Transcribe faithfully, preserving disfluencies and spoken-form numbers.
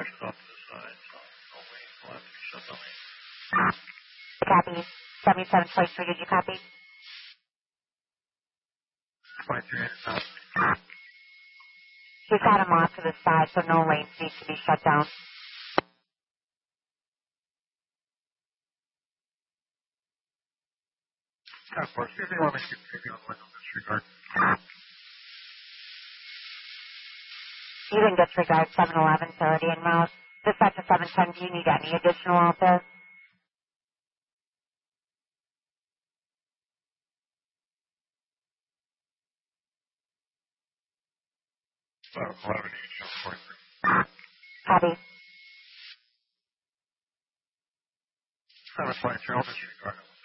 intersection's off to the side, so no lane. We'll have to be shut the lane. Copy. seventy-seven twenty-three, did you copy? twenty-three and south. We've got them off to the side, so no lanes need to be shut down. Yeah, of course. If you want me to continue on the window disregard. You didn't disregard seven eleven thirty en route. Dispatch to seven ten, do you need any additional out there? Uh, eleven each on twenty-three. Copy. seven twenty-three, I'll disregard it.